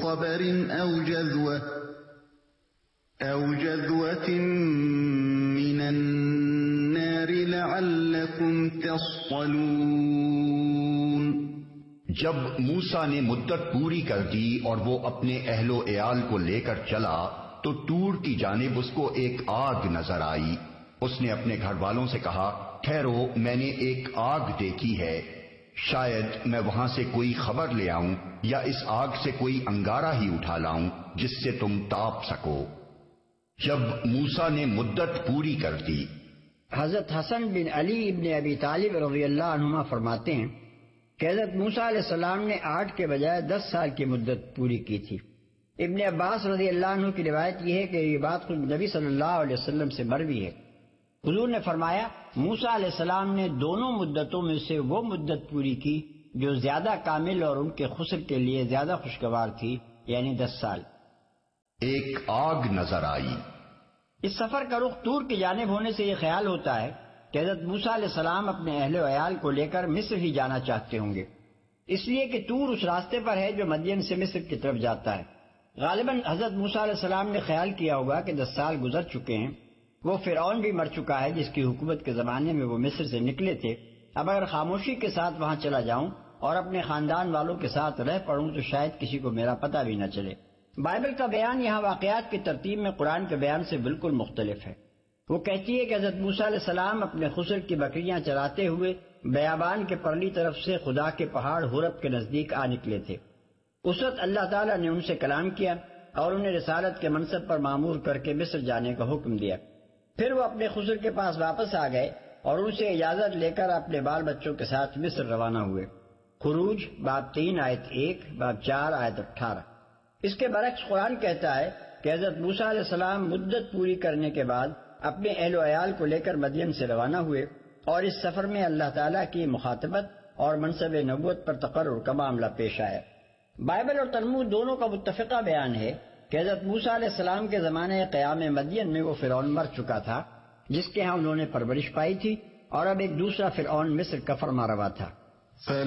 خبر أو جذوة من النار لعلكم تصطلون۔ جب موسیٰ نے مدت پوری کر دی اور وہ اپنے اہل و عیال کو لے کر چلا تو طور کی جانب اس کو ایک آگ نظر آئی۔ اس نے اپنے گھر والوں سے کہا، ٹھہرو، میں نے ایک آگ دیکھی ہے، شاید میں وہاں سے کوئی خبر لے آؤں یا اس آگ سے کوئی انگارہ ہی اٹھا لاؤں جس سے تم تاپ سکو۔ جب موسیٰ نے مدت پوری کر دی۔ حضرت حسن بن علی ابن ابی طالب رضی اللہ عنہما فرماتے ہیں کہ حضرت موسیٰ علیہ السلام نے 8 کے بجائے 10 سال کی مدت پوری کی تھی۔ ابن عباس رضی اللہ عنہ کی روایت یہ ہے کہ یہ بات خود نبی صلی اللہ علیہ وسلم سے مروی ہے۔ حضور نے فرمایا، موسیٰ علیہ السلام نے دونوں مدتوں میں سے وہ مدت پوری کی جو زیادہ کامل اور ان کے خسر کے لیے زیادہ خوشگوار تھی، یعنی 10 سال۔ ایک آگ نظر آئی۔ اس سفر کا رخ طور کی جانب ہونے سے یہ خیال ہوتا ہے کہ حضرت موسیٰ علیہ السلام اپنے اہل و عیال کو لے کر مصر ہی جانا چاہتے ہوں گے، اس لیے کہ طور اس راستے پر ہے جو مدین سے مصر کی طرف جاتا ہے۔ غالباً حضرت موسیٰ علیہ السلام نے خیال کیا ہوگا کہ 10 سال گزر چکے ہیں، وہ فرعون بھی مر چکا ہے جس کی حکومت کے زمانے میں وہ مصر سے نکلے تھے، اب اگر خاموشی کے ساتھ وہاں چلا جاؤں اور اپنے خاندان والوں کے ساتھ رہ پڑوں تو شاید کسی کو میرا پتہ بھی نہ چلے۔ بائبل کا بیان یہاں واقعات کی ترتیب میں قرآن کے بیان سے بالکل مختلف ہے۔ وہ کہتی ہے کہ حضرت موسیٰ علیہ السلام اپنے خسر کی بکریاں چراتے ہوئے بیابان کے پرلی طرف سے خدا کے پہاڑ حرب کے نزدیک آ نکلے تھے۔ اس وقت اللہ تعالیٰ نے ان سے کلام کیا اور انہیں رسالت کے منصب پر مامور کر کے مصر جانے کا حکم دیا۔ پھر وہ اپنے خسر کے پاس واپس آ گئے اور ان سے اجازت لے کر اپنے بال بچوں کے ساتھ مصر روانہ ہوئے۔ خروج باب 3 آیت 1، باب 4 آیت 18۔ اس کے برعکس قرآن کہتا ہے کہ حضرت موسیٰ علیہ السلام مدت پوری کرنے کے بعد اپنے اہل و عیال کو لے کر مدین سے روانہ ہوئے اور اس سفر میں اللہ تعالیٰ کی مخاطبت اور منصب نبوت پر تقرر کا معاملہ پیش آیا۔ بائبل اور تلمود دونوں کا متفقہ بیان ہے کہ حضرت موسیٰ علیہ السلام کے زمانے قیام مدین میں وہ فرعون مر چکا تھا جس کے ہاں انہوں نے پرورش پائی تھی، اور اب ایک دوسرا فرعون مصر کا فرما روا تھا۔